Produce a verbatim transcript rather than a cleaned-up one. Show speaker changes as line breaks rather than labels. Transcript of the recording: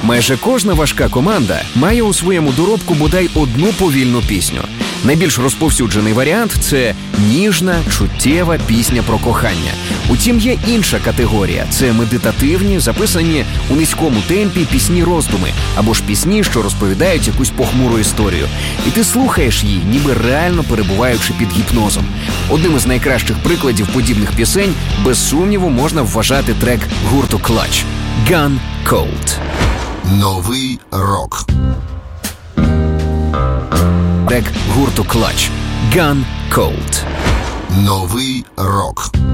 Майже кожна важка команда має у своєму доробку бодай одну повільну пісню. Найбільш розповсюджений варіант – це ніжна, чуттєва пісня про кохання. Утім, є інша категорія – це медитативні, записані у низькому темпі пісні-роздуми, або ж пісні, що розповідають якусь похмуру історію. І ти слухаєш її, ніби реально перебуваючи під гіпнозом. Одним із найкращих прикладів подібних пісень, без сумніву, можна вважати трек гурту Clutch – «Gone Cold».
Новий рок.
Трек гурту Clutch – «Gone Cold».
Новий рок.